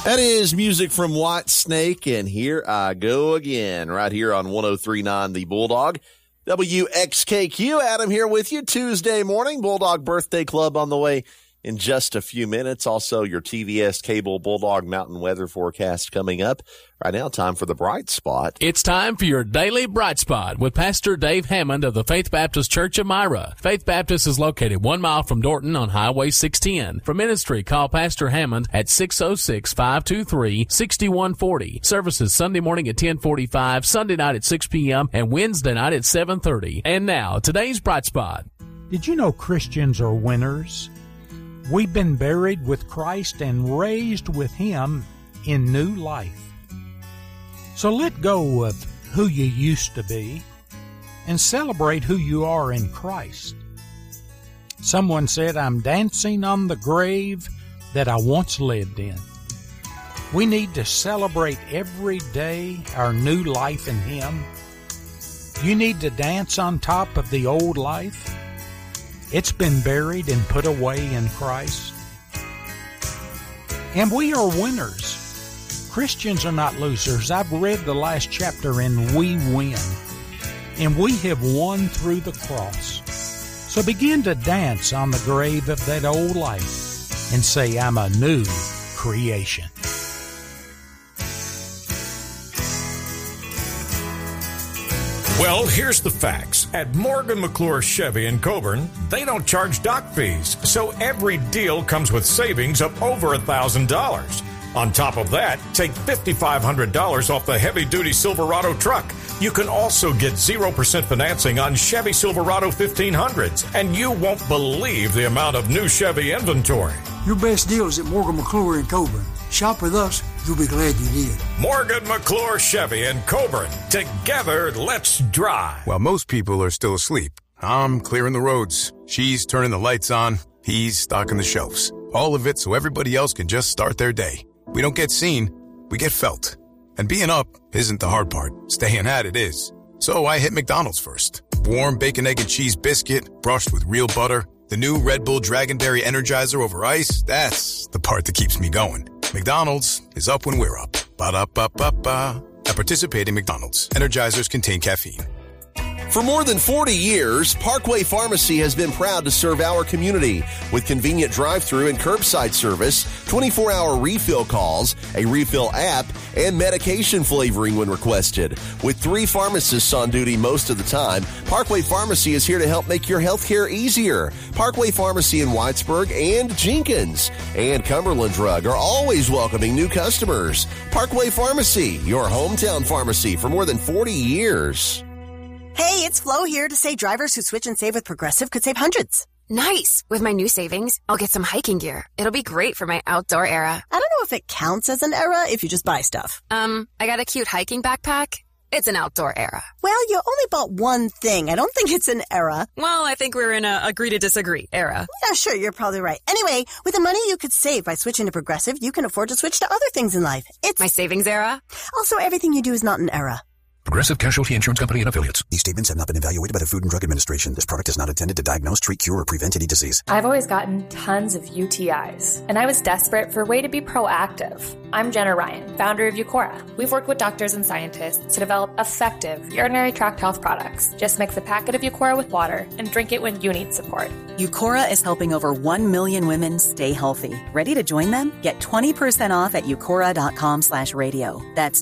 That is music from Whitesnake, and here I go again, right here on 103.9 The Bulldog. WXKQ, Adam here with you Tuesday morning. Bulldog Birthday Club on the way in just a few minutes. Also, your TVS Cable Bulldog Mountain Weather Forecast coming up. Right now, time for the Bright Spot. It's time for your daily Bright Spot with Pastor Dave Hammond of the Faith Baptist Church of Myra. Faith Baptist is located 1 mile from Dorton on Highway 610. For ministry, call Pastor Hammond at 606-523-6140. Services Sunday morning at 10:45, Sunday night at 6 p.m., and Wednesday night at 7:30. And now, today's Bright Spot. Did you know Christians are winners? We've been buried with Christ and raised with Him in new life. So let go of who you used to be and celebrate who you are in Christ. Someone said, I'm dancing on the grave that I once lived in. We need to celebrate every day our new life in Him. You need to dance on top of the old life. It's been buried and put away in Christ. And we are winners. Christians are not losers. I've read the last chapter and we win. And we have won through the cross. So begin to dance on the grave of that old life and say, I'm a new creation. Well, here's the facts. At Morgan McClure Chevy in Coburn, they don't charge dock fees, so every deal comes with savings of over $1,000. On top of that, take $5,500 off the heavy-duty Silverado truck. You can also get 0% financing on Chevy Silverado 1500s, and you won't believe the amount of new Chevy inventory. Your best deals at Morgan McClure in Coburn. Shop with us. You'll be glad you did. Morgan McClure Chevy in Coburn. Together, let's drive. While most people are still asleep, I'm clearing the roads. She's turning the lights on. He's stocking the shelves. All of it so everybody else can just start their day. We don't get seen, we get felt. And being up isn't the hard part. Staying at it is. So I hit McDonald's first. Warm bacon, egg, and cheese biscuit, brushed with real butter. The new Red Bull Dragonberry Energizer over ice, that's the part that keeps me going. McDonald's is up when we're up. Ba-da-ba-ba-ba. At participating McDonald's, Energizers contain caffeine. For more than 40 years, Parkway Pharmacy has been proud to serve our community with convenient drive-through and curbside service, 24-hour refill calls, a refill app, and medication flavoring when requested. With 3 pharmacists on duty most of the time, Parkway Pharmacy is here to help make your health care easier. Parkway Pharmacy in Whitesburg and Jenkins and Cumberland Drug are always welcoming new customers. Parkway Pharmacy, your hometown pharmacy for more than 40 years. Hey, it's Flo here to say drivers who switch and save with Progressive could save hundreds. Nice! With my new savings, I'll get some hiking gear. It'll be great for my outdoor era. I don't know if it counts as an era if you just buy stuff. I got a cute hiking backpack. It's an outdoor era. Well, you only bought one thing. I don't think it's an era. Well, I think we're in a agree to disagree era. Yeah, sure, you're probably right. Anyway, with the money you could save by switching to Progressive, you can afford to switch to other things in life. It's my savings era. Also, everything you do is not an era. Progressive Casualty Insurance Company and Affiliates. These statements have not been evaluated by the Food and Drug Administration. This product is not intended to diagnose, treat, cure, or prevent any disease. I've always gotten tons of UTIs, and I was desperate for a way to be proactive. I'm Jenna Ryan, founder of Eucora. We've worked with doctors and scientists to develop effective urinary tract health products. Just mix a packet of Eucora with water and drink it when you need support. Eucora is helping over 1 million women stay healthy. Ready to join them? Get 20% off at eucora.com/radio. That's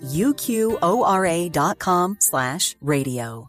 UQORA.com/radio.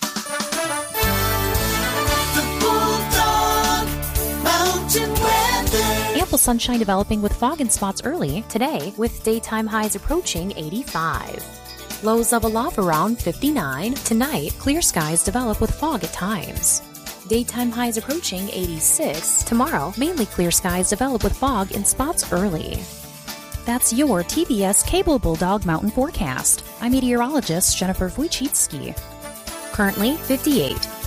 Ample sunshine developing with fog and spots early today with daytime highs approaching 85. Lows level off around 59. Tonight, clear skies develop with fog at times. Daytime highs approaching 86. Tomorrow, mainly clear skies develop with fog and spots early. That's your TBS Cable Bulldog Mountain Forecast. I'm meteorologist Jennifer Wojcicki. Currently 58.